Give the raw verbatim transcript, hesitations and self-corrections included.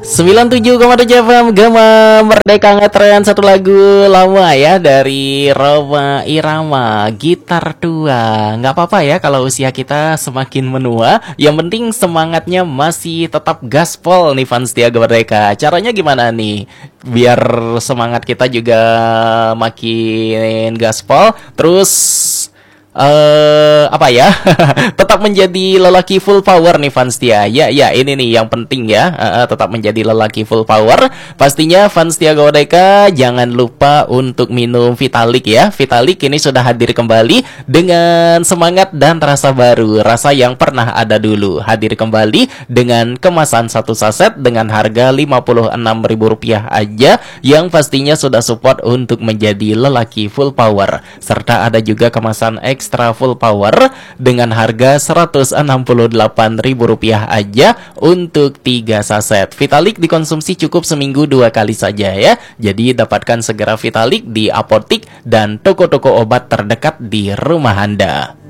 sembilan puluh tujuh koma tujuh F M Gema Merdeka ngetren satu lagu lama ya dari Rhoma Irama, Gitar Tua. Nggak apa-apa ya kalau usia kita semakin menua, yang penting semangatnya masih tetap gaspol nih fans setia Gema Merdeka. Caranya gimana nih? Biar semangat kita juga makin gaspol, terus Eh apa ya? Tetap menjadi lelaki full power nih fans setia. Ya ya ini nih yang penting ya. Uh, tetap menjadi lelaki full power. Pastinya fans setia Gawadaika jangan lupa untuk minum Vitalik ya. Vitalik ini sudah hadir kembali dengan semangat dan rasa baru. Rasa yang pernah ada dulu. Hadir kembali dengan kemasan satu saset dengan harga lima puluh enam ribu rupiah aja, yang pastinya sudah support untuk menjadi lelaki full power. Serta ada juga kemasan X Extra full power dengan harga seratus enam puluh delapan ribu rupiah aja untuk tiga saset. Vitalik dikonsumsi cukup seminggu dua kali saja ya. Jadi dapatkan segera Vitalik di apotik dan toko-toko obat terdekat di rumah Anda.